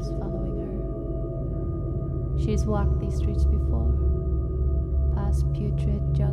shadows following her. She has walked these streets before, past putrid junk